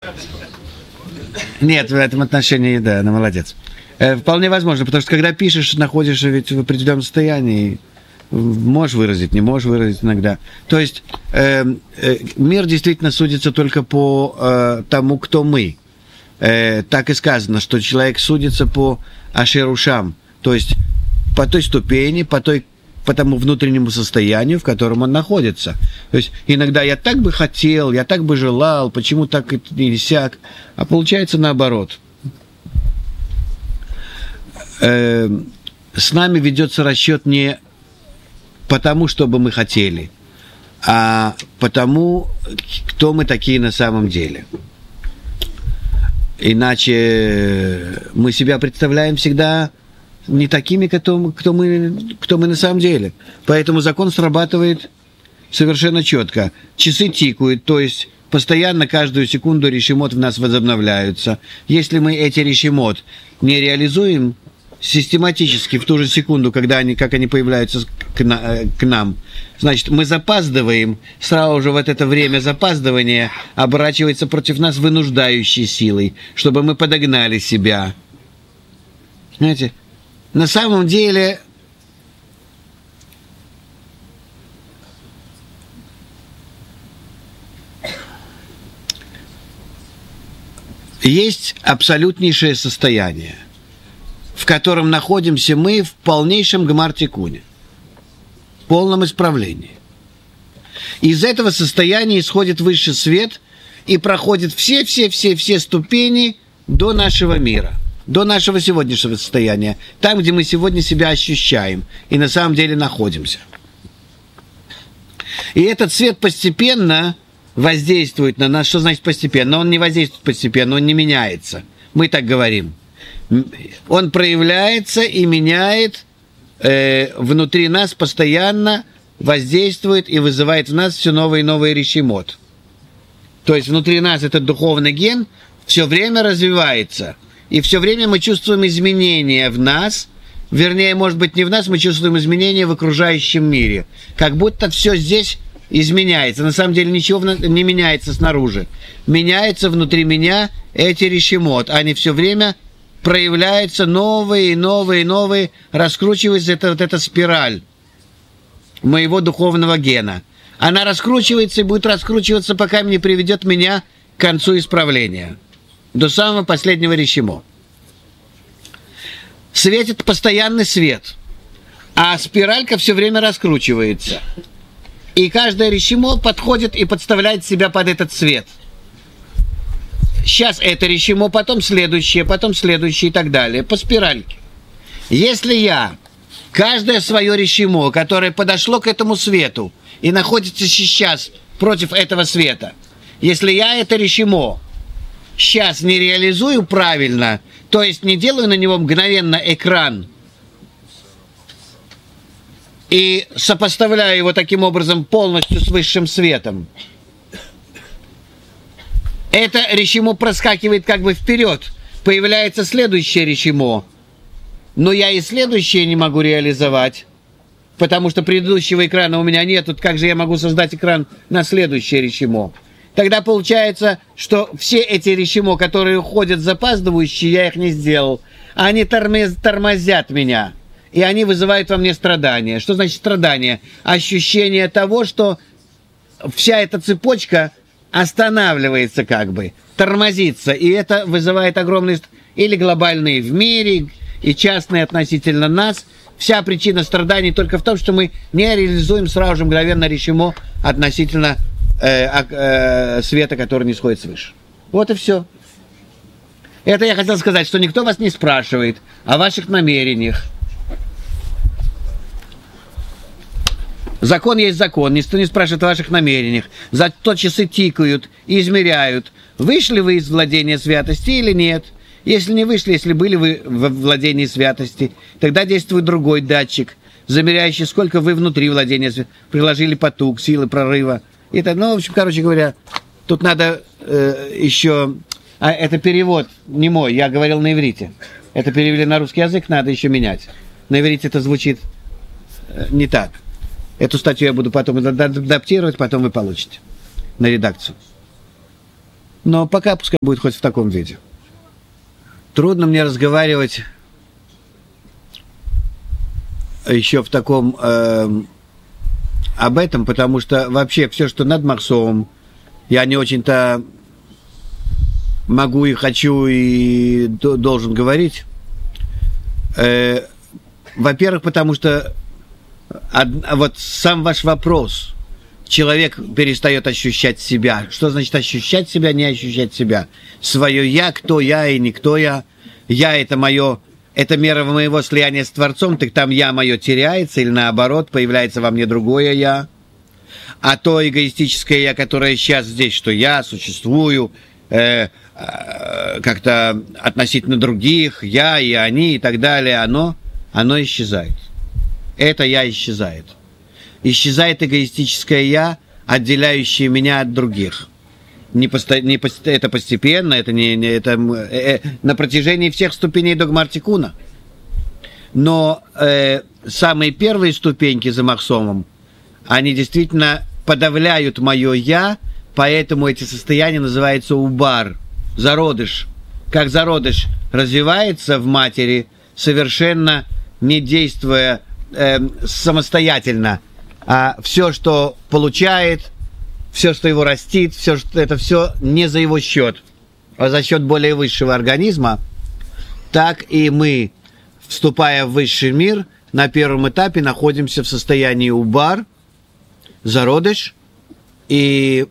Нет, в этом отношении, да, она молодец. Вполне возможно, потому что когда пишешь, находишься ведь в определенном состоянии, можешь выразить, не можешь выразить иногда. То есть мир действительно судится только по тому, кто мы. Так и сказано, что человек судится по ашерушам, то есть по той ступени, по тому внутреннему состоянию, в котором он находится. То есть иногда я так бы хотел, я так бы желал, почему так или сяк, а получается наоборот. С нами ведется расчет не потому, чтобы мы хотели, а потому, кто мы такие на самом деле. Иначе мы себя представляем всегда не такими, кто мы на самом деле. Поэтому закон срабатывает совершенно четко. Часы тикают, то есть постоянно каждую секунду решимот в нас возобновляются. Если мы эти решимот не реализуем систематически в ту же секунду, когда они появляются к нам, значит, мы запаздываем, сразу же вот это время запаздывания оборачивается против нас вынуждающей силой, чтобы мы подогнали себя. Знаете, на самом деле есть абсолютнейшее состояние, в котором находимся мы в полнейшем гмар-тикуне, в полном исправлении. Из этого состояния исходит высший свет и проходит все ступени до нашего мира, до нашего сегодняшнего состояния, там, где мы сегодня себя ощущаем и на самом деле находимся. И этот свет постепенно воздействует на нас. Что значит постепенно? Он не воздействует постепенно, он не меняется. Мы так говорим. Он проявляется и меняет внутри нас, постоянно воздействует и вызывает в нас все новые и новые решимот. То есть внутри нас этот духовный ген все время развивается. И все время мы чувствуем изменения в нас. Вернее, может быть, не в нас, мы чувствуем изменения в окружающем мире. Как будто все здесь изменяется. На самом деле ничего не меняется снаружи. Меняется внутри меня эти решимот. Они все время проявляются новые, раскручивается эта спираль моего духовного гена. Она раскручивается и будет раскручиваться, пока не приведет меня к концу исправления. До самого последнего решимо. Светит постоянный свет, а спиралька все время раскручивается. И каждое решимо подходит и подставляет себя под этот свет. Сейчас это решимо, потом следующее и так далее, по спиральке. Если я каждое свое решимо, которое подошло к этому свету и находится сейчас против этого света, если я это решимо сейчас не реализую правильно, то есть не делаю на него мгновенно экран и сопоставляю его таким образом полностью с высшим светом, это решимо проскакивает как бы вперед, появляется следующее решимо, но я и следующее не могу реализовать, потому что предыдущего экрана у меня нет, тут как же я могу создать экран на следующее решимо? Тогда получается, что все эти решимо, которые уходят запаздывающие, я их не сделал, они тормозят меня, и они вызывают во мне страдания. Что значит страдания? Ощущение того, что вся эта цепочка останавливается как бы, тормозится, и это вызывает огромные или глобальные в мире, и частные относительно нас. Вся причина страданий только в том, что мы не реализуем сразу же мгновенно решимо относительно света, который не сходит свыше. Вот и все. Это я хотел сказать, что никто вас не спрашивает о ваших намерениях. Закон есть закон, никто не спрашивает о ваших намерениях. Зато часы тикают и измеряют, вышли вы из владения святости или нет. Если не вышли, если были вы в владении святости, тогда действует другой датчик, замеряющий, сколько вы внутри владения святости, приложили поток, силы прорыва. Это, в общем, короче говоря, тут надо еще... А это перевод не мой, я говорил на иврите. Это перевели на русский язык, надо еще менять. На иврите это звучит не так. Эту статью я буду потом адаптировать, потом вы получите на редакцию. Но пока пускай будет хоть в таком виде. Трудно мне разговаривать еще в таком об этом, потому что вообще все, что над Махсовым, я не очень-то могу и хочу и должен говорить. Во-первых, потому что вот сам ваш вопрос, человек перестает ощущать себя. Что значит ощущать себя, не ощущать себя? Свое я, кто я и никто я. Я это мое, это мера моего слияния с Творцом, так там я мое теряется, или наоборот, появляется во мне другое я. А то эгоистическое я, которое сейчас здесь, что я существую, как-то относительно других, я и они и так далее, оно исчезает. Это я исчезает. Исчезает эгоистическое я, отделяющее меня от других. Это постепенно, это на протяжении всех ступеней догмартикуна. Но самые первые ступеньки за Махсомом, они действительно подавляют мое я, поэтому эти состояния называются убар, зародыш. Как зародыш развивается в матери, совершенно не действуя самостоятельно, а все, что получает, все, что его растит, это все не за его счет, а за счет более высшего организма, так и мы, вступая в высший мир, на первом этапе находимся в состоянии убар, зародыш, и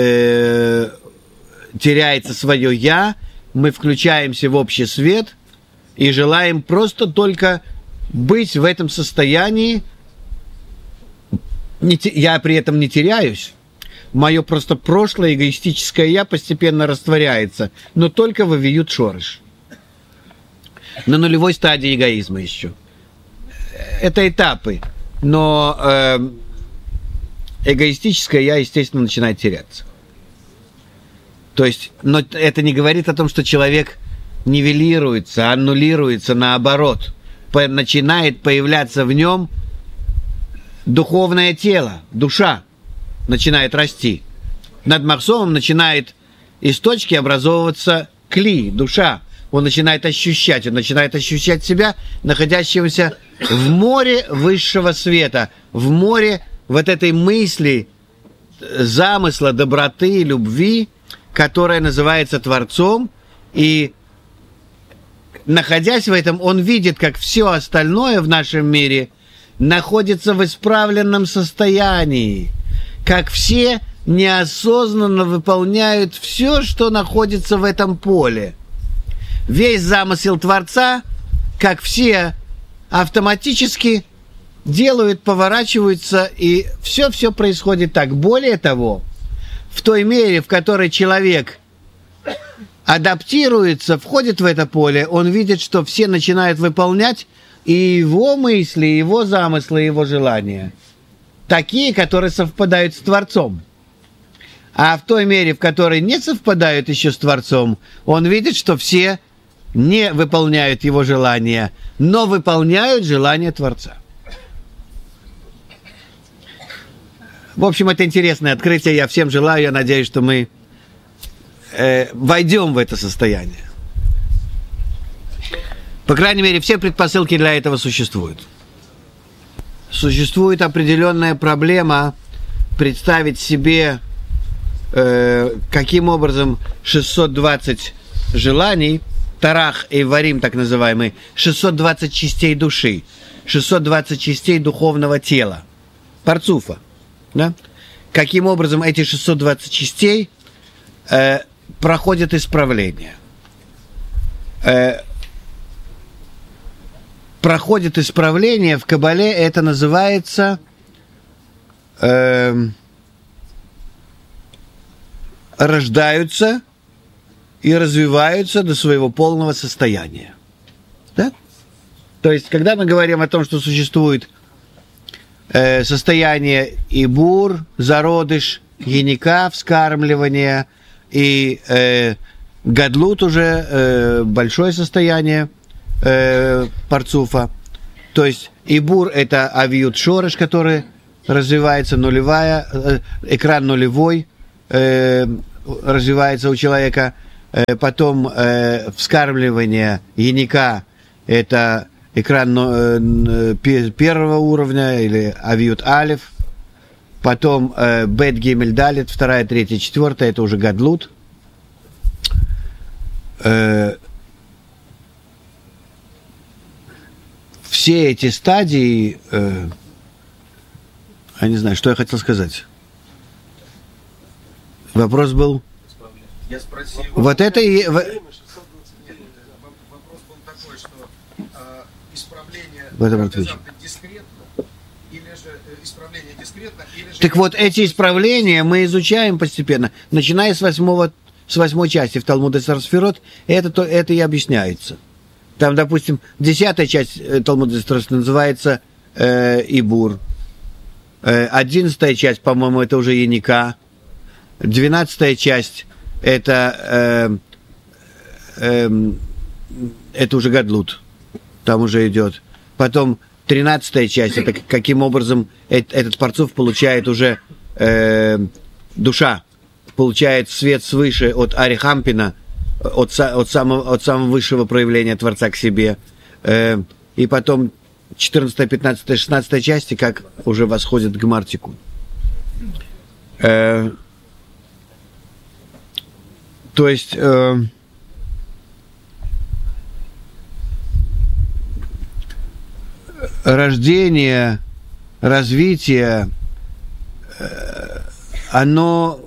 теряется свое «я», мы включаемся в общий свет и желаем просто только быть в этом состоянии. Я при этом не теряюсь. Мое просто прошлое эгоистическое «я» постепенно растворяется, но только в Авиют Шореш. На нулевой стадии эгоизма еще. Это этапы, но эгоистическое «я», естественно, начинает теряться. То есть, но это не говорит о том, что человек нивелируется, аннулируется, наоборот. Начинает появляться в нем духовное тело, душа начинает расти. Над Махсомом начинает из точки образовываться кли, душа. Он начинает ощущать себя, находящегося в море высшего света, в море вот этой мысли, замысла, доброты, любви, которая называется Творцом, и находясь в этом, он видит, как все остальное в нашем мире находится в исправленном состоянии, как все неосознанно выполняют все, что находится в этом поле. Весь замысел Творца, как все автоматически делают, поворачиваются, и все происходит так. Более того, в той мере, в которой человек адаптируется, входит в это поле, он видит, что все начинают выполнять и его мысли, и его замыслы, и его желания. Такие, которые совпадают с Творцом. А в той мере, в которой не совпадают еще с Творцом, он видит, что все не выполняют его желания, но выполняют желания Творца. В общем, это интересное открытие. Я всем желаю, я надеюсь, что мы войдем в это состояние. По крайней мере, все предпосылки для этого существуют. Существует определенная проблема представить себе, каким образом 620 желаний, Тарах и Варим, так называемые, 620 частей души, 620 частей духовного тела, парцуфа. Да? Каким образом эти 620 частей проходят исправление. Проходит исправление, в Кабале это называется рождаются и развиваются до своего полного состояния. Да? То есть, когда мы говорим о том, что существует состояние ибур, зародыш, геника, вскармливание и гадлут уже большое состояние парцуфа. То есть ибур это авиют шореш, который развивается, нулевая, экран нулевой, развивается у человека. Потом вскармливание яйника – это экран первого уровня или авиют алиф. Потом бет гимель далит, 2, 3, 4 – это уже гадлут. Все эти стадии, я не знаю, что я хотел сказать. Вопрос был... Я спросил... Вот это и... Вопрос был такой, что исправление внезапно дискретно, или же исправление дискретно, или же... Так вот, эти исправления мы изучаем постепенно, начиная с 8 части в Талмуде Сферот, это и объясняется. Там, допустим, 10 часть Талмуда Сферот называется Ибур, 11 часть, по-моему, это уже Яника, 12 часть это уже Гадлут, там уже идет. Потом 13 часть, это каким образом этот Парцуф получает уже душа, получает свет свыше от Арихампина, от самого высшего проявления Творца к себе. И потом 14, 15, 16 части, как уже восходит к Мартику. То есть рождение, развитие, оно,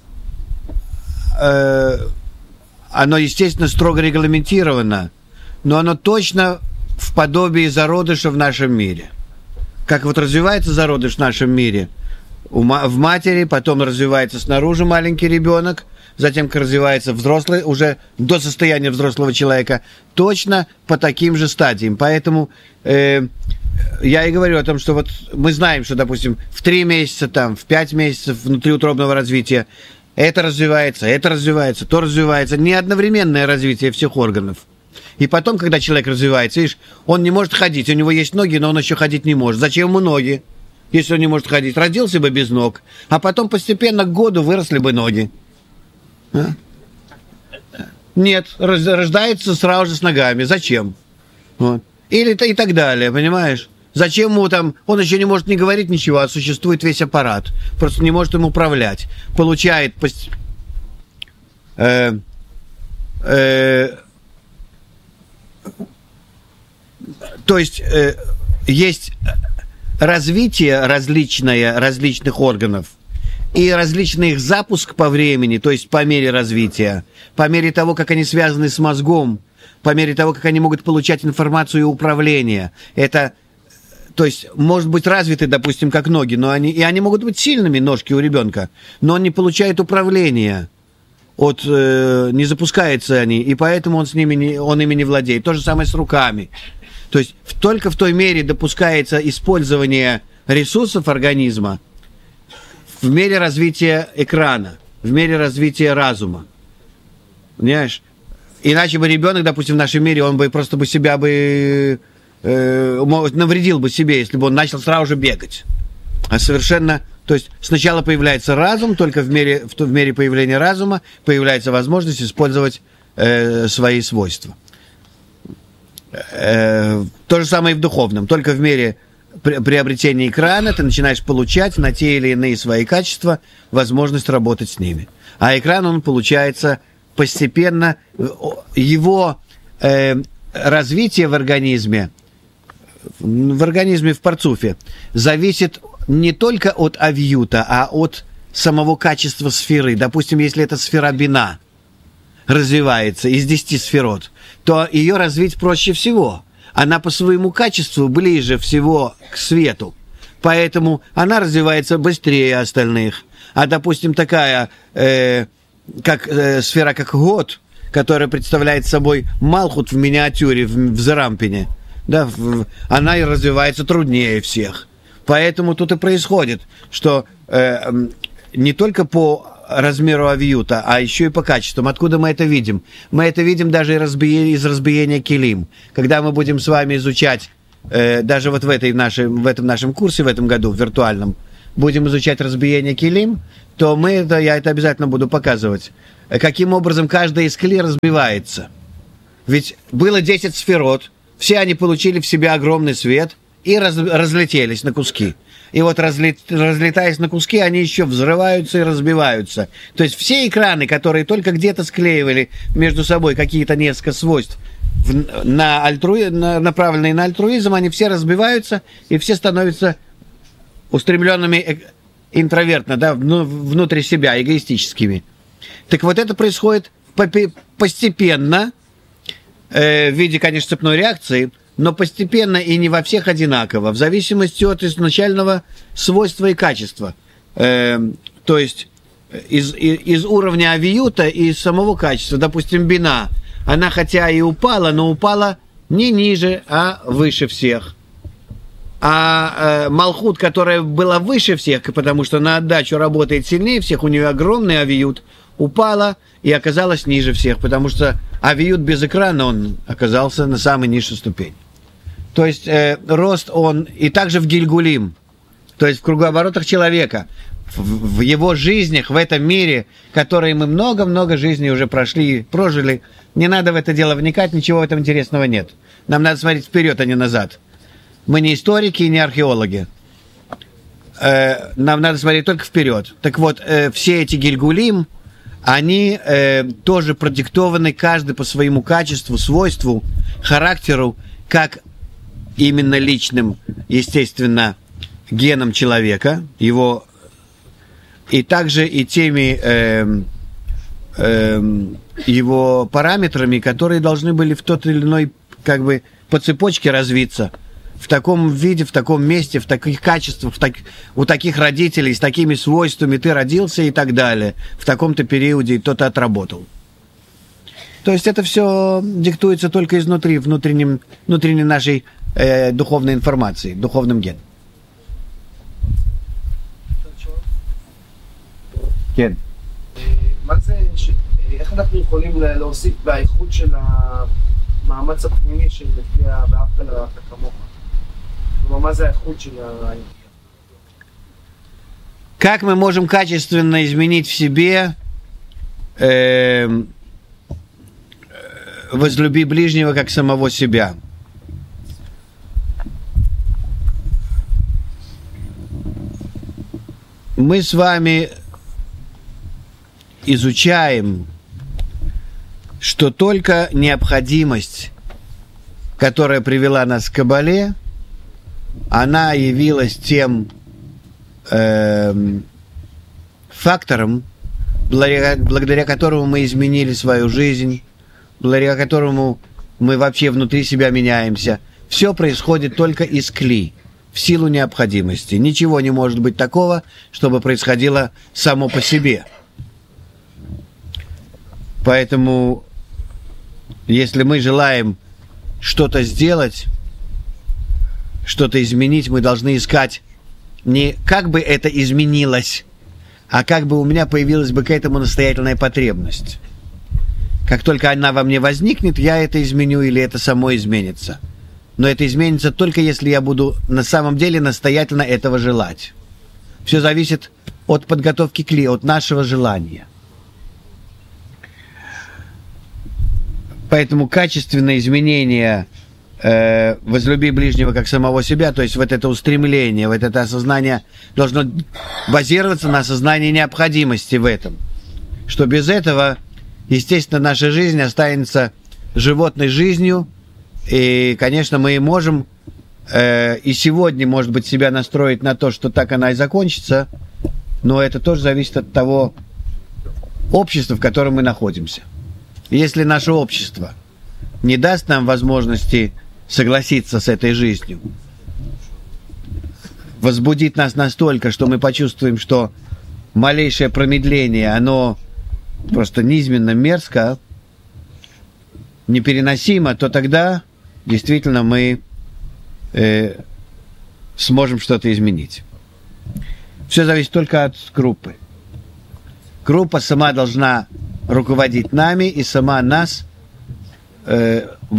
естественно, строго регламентировано, но оно точно в подобии зародыша в нашем мире. Как вот развивается зародыш в нашем мире в матери, потом развивается снаружи маленький ребенок, затем развивается взрослый, уже до состояния взрослого человека, точно по таким же стадиям. Поэтому я и говорю о том, что вот мы знаем, что, допустим, в 3 месяца, там, в 5 месяцев внутриутробного развития это развивается, то развивается. Не одновременное развитие всех органов. И потом, когда человек развивается, видишь, он не может ходить, у него есть ноги, но он еще ходить не может. Зачем ему ноги, если он не может ходить? Родился бы без ног, а потом постепенно к году выросли бы ноги. А? Нет, рождается сразу же с ногами. Зачем? Вот. Или и так далее, понимаешь? Зачем ему там, он еще не может не говорить ничего, а существует весь аппарат. Просто не может им управлять. Получает то есть есть развитие различных органов и различный их запуск по времени, то есть по мере развития, по мере того, как они связаны с мозгом, по мере того, как они могут получать информацию и управление. Это, то есть, может быть развиты, допустим, как ноги, но они могут быть сильными, ножки у ребенка, но он не получает управления, не запускаются они, и поэтому он ими не владеет. То же самое с руками. То есть, только в той мере допускается использование ресурсов организма в мере развития экрана, в мере развития разума. Понимаешь? Иначе бы ребенок, допустим, в нашем мире, он бы просто себя навредил бы себе, если бы он начал сразу же бегать. А совершенно... То есть сначала появляется разум, только в мере появления разума появляется возможность использовать свои свойства. То же самое и в духовном. Только в мере приобретения экрана ты начинаешь получать на те или иные свои качества возможность работать с ними. А экран, он получается постепенно, его развитие в организме, в парцуфе, зависит не только от авиюта, а от самого качества сферы. Допустим, если эта сфера бина развивается из 10 сферот, то ее развить проще всего. Она по своему качеству ближе всего к свету. Поэтому она развивается быстрее остальных. А, допустим, такая сфера, как год, которая представляет собой Малхут в миниатюре, в Зерампине, да, она и развивается труднее всех. Поэтому тут и происходит, что не только по размеру авиюта, а еще и по качествам. Откуда мы это видим? Мы это видим даже из разбиения килим. Когда мы будем с вами изучать, даже вот в этом нашем курсе в этом году, в виртуальном, будем изучать разбиение килим, то я это обязательно буду показывать. Каким образом каждая из кли разбивается. Ведь было 10 сферот, все они получили в себя огромный свет и разлетелись на куски. И вот разлетаясь на куски, они еще взрываются и разбиваются. То есть все экраны, которые только где-то склеивали между собой какие-то несколько свойств, направленные на альтруизм, они все разбиваются, и все становятся устремленными интровертно, да, внутрь себя, эгоистическими. Так вот это происходит постепенно, в виде, конечно, цепной реакции, но постепенно и не во всех одинаково, в зависимости от изначального свойства и качества. То есть из уровня авиюта и из самого качества. Допустим, бина, она хотя и упала, но упала не ниже, а выше всех. А Малхут, которая была выше всех, потому что на отдачу работает сильнее всех, у нее огромный авиют, упала и оказалась ниже всех, потому что авиют без экрана, он оказался на самой низшей ступени. То есть рост он и также в Гильгулим, то есть в кругооборотах человека, в его жизнях, в этом мире, которые мы много-много жизней уже прожили. Не надо в это дело вникать, ничего в этом интересного нет. Нам надо смотреть вперед, а не назад. Мы не историки и не археологи. Нам надо смотреть только вперед. Так вот, все эти Гильгулим, они тоже продиктованы каждый по своему качеству, свойству, характеру, как именно личным, естественно, геном человека, его, и также и теми его параметрами, которые должны были в тот или иной, как бы, по цепочке развиться. В таком виде, в таком месте, в таких качествах, у таких родителей, с такими свойствами ты родился и так далее. В таком-то периоде то-то отработал. То есть это все диктуется только изнутри, внутренней нашей духовной информации, духовным геном. כן. מה זה, איך אנחנו יכולים להוסיף באיכות של המאמץ הפנימי של לפי ואהבת לרעך כמוך? מה זה האיכות של Как мы можем качественно изменить в себе возлюби ближнего как самого себя? Мы с вами изучаем, что только необходимость, которая привела нас к Кабале, она явилась тем фактором, благодаря которому мы изменили свою жизнь, благодаря которому мы вообще внутри себя меняемся. Все происходит только из кли, в силу необходимости. Ничего не может быть такого, чтобы происходило само по себе. Поэтому, если мы желаем что-то сделать, что-то изменить, мы должны искать не как бы это изменилось, а как бы у меня появилась бы к этому настоятельная потребность. Как только она во мне возникнет, я это изменю или это само изменится. Но это изменится только если я буду на самом деле настоятельно этого желать. Все зависит от подготовки кли, от нашего желания. Поэтому качественное изменение возлюби ближнего как самого себя, то есть вот это устремление, вот это осознание должно базироваться на осознании необходимости в этом. Что без этого, естественно, наша жизнь останется животной жизнью, и, конечно, мы можем и сегодня, может быть, себя настроить на то, что так она и закончится, но это тоже зависит от того общества, в котором мы находимся. Если наше общество не даст нам возможности согласиться с этой жизнью, возбудит нас настолько, что мы почувствуем, что малейшее промедление, оно просто низменно мерзко, непереносимо, то тогда действительно мы сможем что-то изменить. Все зависит только от группы. Группа сама должна руководить нами и сама нас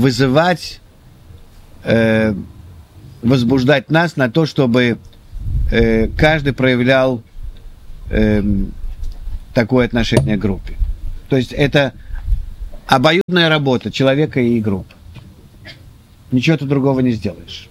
вызывать, возбуждать нас на то, чтобы каждый проявлял такое отношение к группе. То есть это обоюдная работа человека и группы. Ничего ты другого не сделаешь.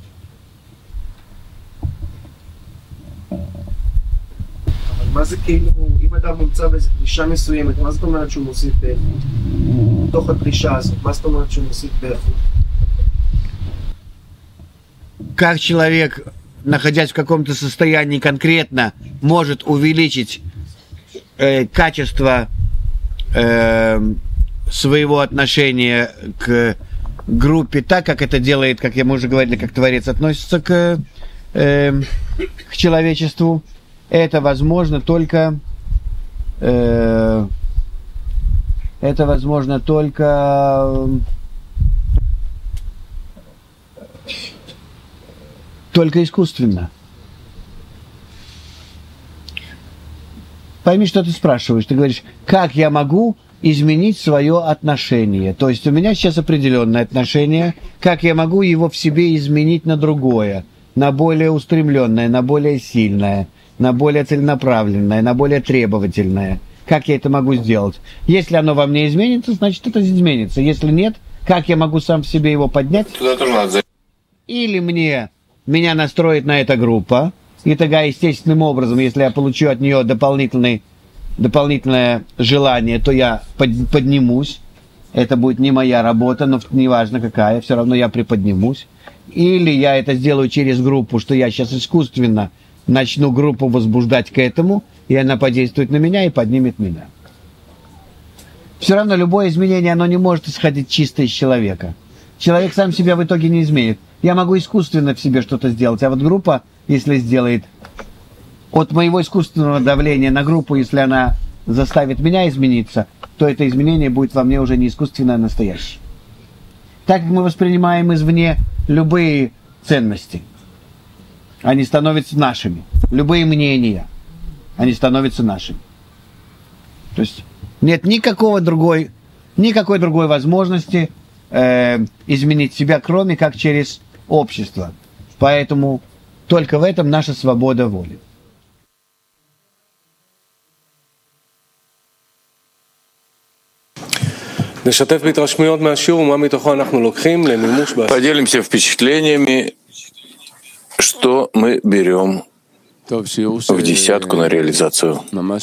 מה זה כאילו, אם אדם נמצא באיזו דרישה מסוימת, מה זאת אומרת שהוא מוסיף באיכות? בתוך הדרישה הזאת, מה זאת אומרת שהוא מוסיף באיכות? Как человек, находясь в каком-то состоянии конкретно, может увеличить качество своего отношения к группе так, как это делает, как мы уже говорили, как Творец относится к человечеству, это возможно только искусственно. Пойми, что ты спрашиваешь. Ты говоришь, как я могу изменить свое отношение? То есть у меня сейчас определенное отношение. Как я могу его в себе изменить на другое, на более устремленное, на более сильное, на более целенаправленное, на более требовательное? Как я это могу сделать? Если оно во мне изменится, значит это изменится. Если нет, как я могу сам в себе его поднять? Туда тоже надо. Или меня настроит на эта группа, и тогда естественным образом, если я получу от нее дополнительное желание, то я поднимусь. Это будет не моя работа, но неважно какая, все равно я приподнимусь. Или я это сделаю через группу, что я сейчас искусственно начну группу возбуждать к этому, и она подействует на меня и поднимет меня. Все равно любое изменение, оно не может исходить чисто из человека. Человек сам себя в итоге не изменит. Я могу искусственно в себе что-то сделать, а вот группа, если сделает от моего искусственного давления на группу, если она заставит меня измениться, то это изменение будет во мне уже не искусственное, а настоящее. Так как мы воспринимаем извне любые ценности, они становятся нашими. Любые мнения, они становятся нашими. То есть нет никакой другой возможности изменить себя, кроме как через общество. Поэтому только в этом наша свобода воли. Поделимся впечатлениями, что мы берем в десятку на реализацию.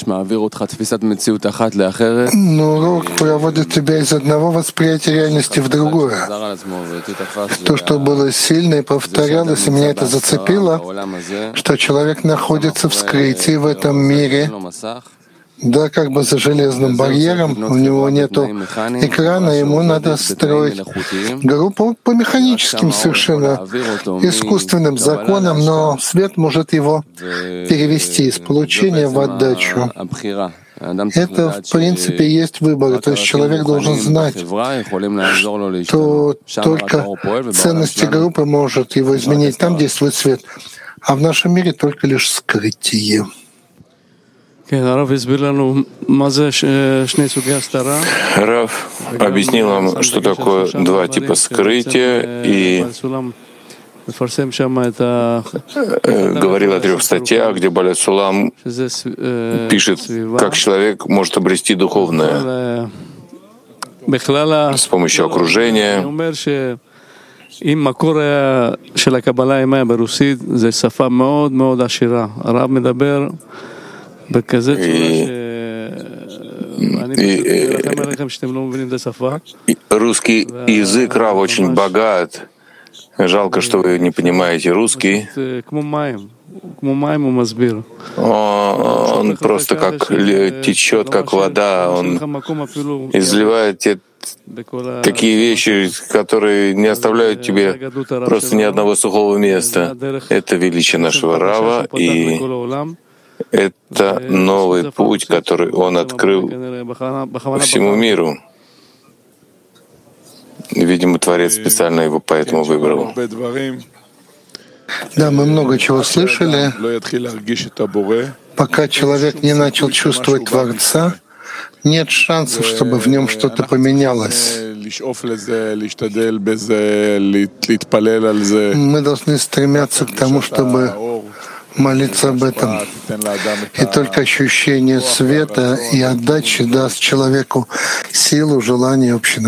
Урок проводит тебя из одного восприятия реальности в другое. То, что было сильно и повторялось, и меня это зацепило, что человек находится в скрытии в этом мире, да, как бы за железным барьером, у него нету экрана, ему надо строить группу по механическим совершенно искусственным законам, но свет может его перевести из получения в отдачу. Это, в принципе, есть выбор. То есть человек должен знать, что только ценности группы может его изменить. Там действует свет, а в нашем мире только лишь скрытие. Рав объяснил нам, что такое два типа скрытия, и говорил о 3 статьях, где Баля Сулам пишет, как человек может обрести духовное с помощью окружения. אם מקור של הקבלה הימיה ברוסית זה שפה מאוד מאוד עשירה. הרב מדבר בכזה צורה שאני מרחם עליכם שאתם לא מבינים את השפה. Русский язык Рав очень богат. Жалко, что вы не понимаете русский. Он просто как течет, как вода. Он изливает такие вещи, которые не оставляют тебе просто ни одного сухого места. Это величие нашего Рава, и это новый путь, который он открыл всему миру. Видимо, Творец специально его поэтому выбрал. Да, мы много чего слышали. Пока человек не начал чувствовать Творца, нет шансов, чтобы в нем что-то поменялось. Мы должны стремиться к тому, чтобы молиться об этом. И только ощущение света и отдачи даст человеку силу, желание, общее